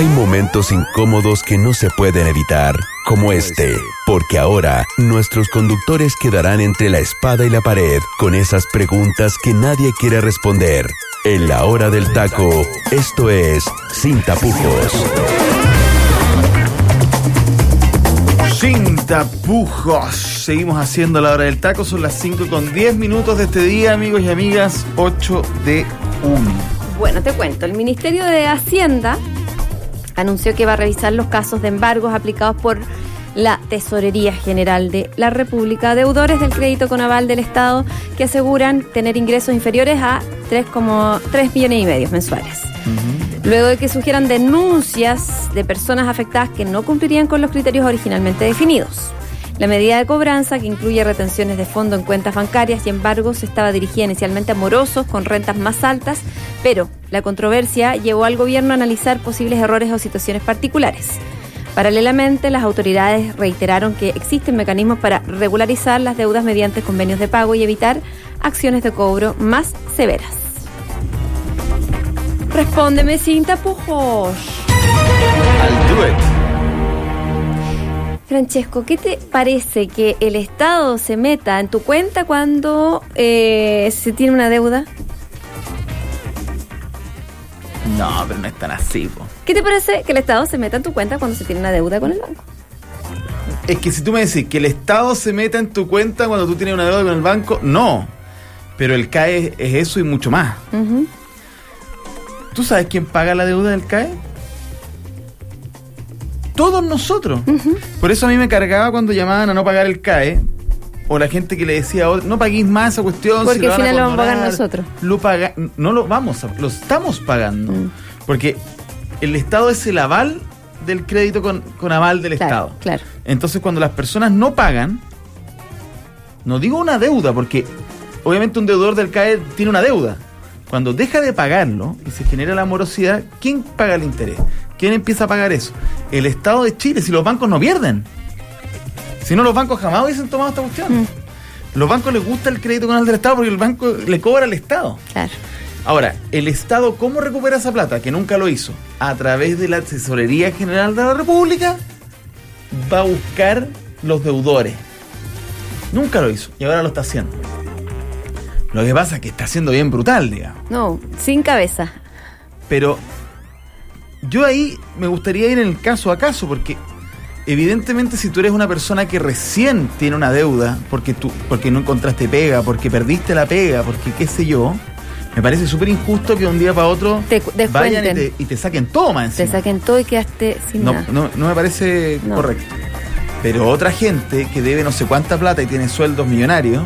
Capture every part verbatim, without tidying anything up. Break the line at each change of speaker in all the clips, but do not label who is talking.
Hay momentos incómodos que no se pueden evitar, como este, porque ahora nuestros conductores quedarán entre la espada y la pared con esas preguntas que nadie quiere responder. En la hora del taco, esto es Sin Tapujos.
Sin tapujos. Seguimos haciendo la hora del taco. Son las cinco con diez minutos de este día, amigos y amigas, ocho de junio.
Bueno, te cuento. El Ministerio de Hacienda anunció que va a revisar los casos de embargos aplicados por la Tesorería General de la República a deudores del crédito con aval del Estado que aseguran tener ingresos inferiores a tres coma tres millones y medio mensuales. Uh-huh. Luego de que surgieran denuncias de personas afectadas que no cumplirían con los criterios originalmente definidos. La medida de cobranza, que incluye retenciones de fondo en cuentas bancarias y embargos, estaba dirigida inicialmente a morosos con rentas más altas, pero la controversia llevó al gobierno a analizar posibles errores o situaciones particulares. Paralelamente, las autoridades reiteraron que existen mecanismos para regularizar las deudas mediante convenios de pago y evitar acciones de cobro más severas. Respóndeme sin tapujos.
I'll do it.
Francesco, ¿qué te parece que el Estado se meta en tu cuenta cuando eh, se tiene una deuda?
No, pero no es tan así, po.
¿Qué te parece que el Estado se meta en tu cuenta cuando se tiene una deuda con el banco?
Es que si tú me decís que el Estado se meta en tu cuenta cuando tú tienes una deuda con el banco, no. Pero el C A E es eso y mucho más. Uh-huh. ¿Tú sabes quién paga la deuda del C A E? Todos nosotros. Uh-huh. Por eso a mí me cargaba cuando llamaban a no pagar el C A E, o la gente que le decía, oh, no paguéis más esa cuestión.
Porque
si
al final
lo
lo vamos a pagar nosotros.
Lo paga, no lo vamos a, lo estamos pagando. Uh-huh. Porque el Estado es el aval del crédito con, con aval del
claro,
Estado.
Claro.
Entonces, cuando las personas no pagan, no digo una deuda, porque obviamente un deudor del C A E tiene una deuda. Cuando deja de pagarlo y se genera la morosidad, ¿quién paga el interés? ¿Quién empieza a pagar eso? El Estado de Chile, si los bancos no pierden. Si no, los bancos jamás hubiesen tomado esta cuestión. Mm. Los bancos les gusta el crédito con el del Estado porque el banco le cobra al Estado.
Claro.
Ahora, ¿el Estado cómo recupera esa plata? Que nunca lo hizo. A través de la Tesorería General de la República va a buscar los deudores. Nunca lo hizo y ahora lo está haciendo. Lo que pasa es que está haciendo bien brutal, digamos.
No, sin cabeza.
Pero yo ahí me gustaría ir en el caso a caso, porque evidentemente si tú eres una persona que recién tiene una deuda, porque tú, porque no encontraste pega, porque perdiste la pega, porque qué sé yo, me parece súper injusto que de un día para otro
te
vayan y te, y te saquen todo más encima.
Te saquen todo y quedaste sin
no,
nada.
No, no me parece no. correcto. Pero otra gente que debe no sé cuánta plata y tiene sueldos millonarios,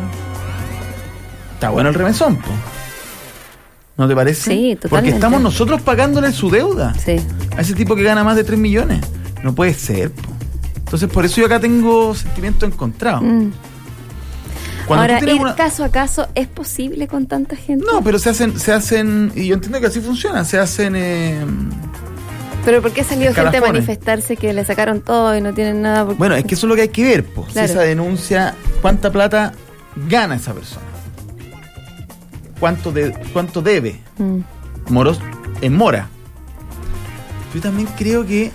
está bueno el remesón, po. ¿No te parece?
Sí, totalmente.
Porque estamos nosotros pagándole su deuda.
Sí.
A ese tipo que gana más de tres millones. No puede ser, po. Entonces, por eso yo acá tengo sentimientos encontrados. Mm.
Ahora, ir una... caso a caso, ¿es posible con tanta gente?
No, pero se hacen, se hacen, y yo entiendo que así funciona, se hacen... Eh,
¿Pero por qué ha salido gente a manifestarse que le sacaron todo y no tienen nada? Porque...
Bueno, es que eso es lo que hay que ver, po. Claro. Si esa denuncia, ¿cuánta plata gana esa persona? ¿Cuánto, de, cuánto debe? Mm. Moros en mora. Yo también creo que,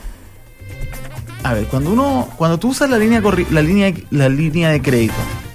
a ver, cuando uno, cuando tú usas la línea la línea la línea de crédito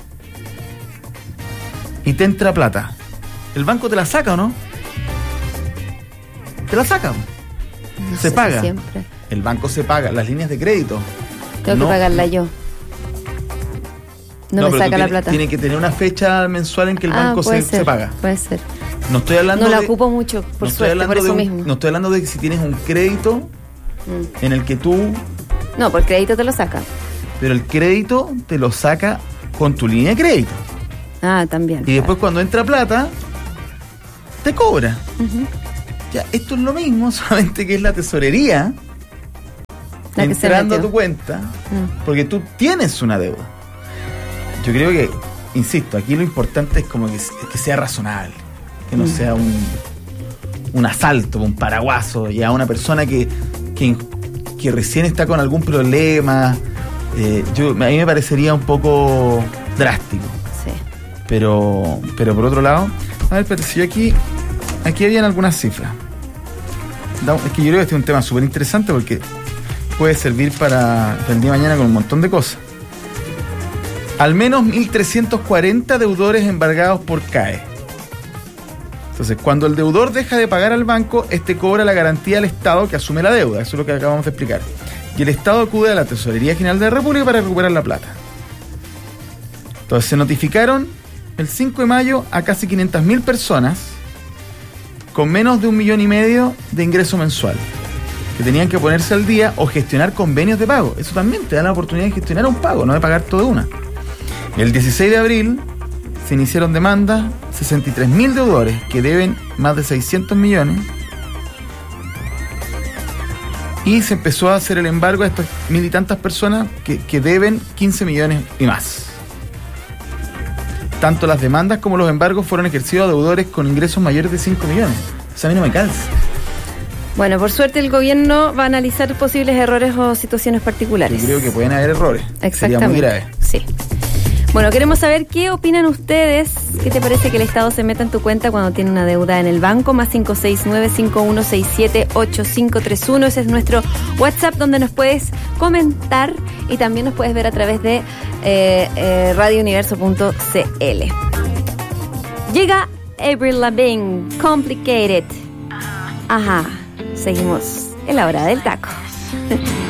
y te entra plata, ¿el banco te la saca o no? Te la saca.
No
se
sé
paga.
Si siempre.
El banco se paga, las líneas de crédito.
Tengo no, que pagarla yo. No, no me saca
tiene,
la plata.
Tiene que tener una fecha mensual en que el
ah,
banco se,
ser,
se paga.
Puede ser.
No estoy hablando
No la
de,
ocupo mucho, por
no
suerte, por eso
un,
mismo.
No estoy hablando de que si tienes un crédito mm. en el que tú...
No, por crédito te lo saca.
Pero el crédito te lo saca con tu línea de crédito.
Ah, también.
Y
claro.
después cuando entra plata, te cobra. Uh-huh. Ya, esto es lo mismo, solamente que es la tesorería la entrando a tu cuenta, mm. porque tú tienes una deuda. Yo creo que, insisto, aquí lo importante es como que, que sea razonable, que no mm. sea un, un asalto, un paraguaso, y a una persona que, que, que recién está con algún problema. Eh, yo, a mí me parecería un poco drástico.
Sí.
Pero, pero por otro lado, a ver, pero si yo aquí, aquí habían algunas cifras. es que yo creo que este es un tema súper interesante porque puede servir para el día de mañana con un montón de cosas. Al menos mil trescientos cuarenta deudores embargados por C A E. Entonces, cuando el deudor deja de pagar al banco, este cobra la garantía del Estado que asume la deuda. Eso es lo que acabamos de explicar. Y el Estado acude a la Tesorería General de la República para recuperar la plata. Entonces, se notificaron el cinco de mayo a casi quinientas mil personas con menos de un millón y medio de ingreso mensual, que tenían que ponerse al día o gestionar convenios de pago. Eso también te da la oportunidad de gestionar un pago, no de pagar todo de una. El dieciséis de abril se iniciaron demandas, sesenta y tres mil deudores que deben más de seiscientos millones, y se empezó a hacer el embargo a estas mil y tantas personas que, que deben quince millones y más. Tanto las demandas como los embargos fueron ejercidos a deudores con ingresos mayores de cinco millones. O sea, a mí no me calza.
Bueno, por suerte el gobierno va a analizar posibles errores o situaciones particulares.
Yo creo que pueden haber errores.
Exactamente.
Sería muy grave.
Sí. Bueno, queremos saber qué opinan ustedes. ¿Qué te parece que el Estado se meta en tu cuenta cuando tiene una deuda en el banco? Más cinco seis nueve, cinco uno seis siete, ocho cinco tres uno. Ese es nuestro WhatsApp donde nos puedes comentar y también nos puedes ver a través de eh, eh, radio universo punto c l. Llega Avril Lavigne, Complicated. Ajá, seguimos en la hora del taco.